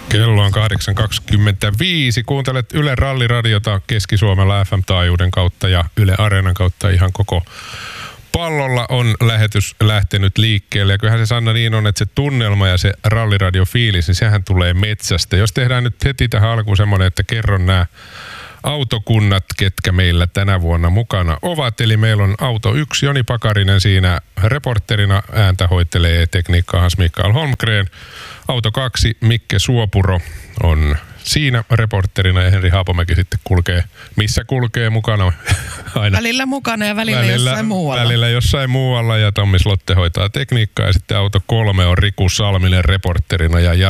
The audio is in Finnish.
Kello on 8.25. Kuuntelet Yle Ralliradiota Keski-Suomella FM-taajuuden kautta ja Yle Areenan kautta ihan koko pallolla on lähetys lähtenyt liikkeelle. Ja kyllähän se, Sanna, niin on, että se tunnelma ja se ralliradio-fiilis, niin sehän tulee metsästä. Jos tehdään nyt heti tähän alkuun semmoinen, että kerron nämä autokunnat, ketkä meillä tänä vuonna mukana ovat. Eli meillä on auto 1, Joni Pakarinen siinä reporterina, ääntä hoitelee tekniikkaa Hans-Mikael Holmgren. Auto 2, Mikke Suopuro on siinä reporterina ja Henri Haapomäki sitten kulkee, missä kulkee mukana aina. Välillä mukana ja välillä jossain muualla. Välillä jossain muualla ja Tommi Slotte hoitaa tekniikkaa ja sitten auto 3 on Riku Salminen reporterina ja